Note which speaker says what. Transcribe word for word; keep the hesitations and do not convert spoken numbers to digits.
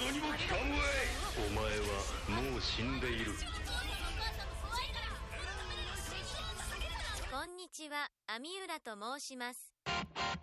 Speaker 1: どにも効かんわい。お前はもう死んでいる。
Speaker 2: こんにちは、アミウラと申します。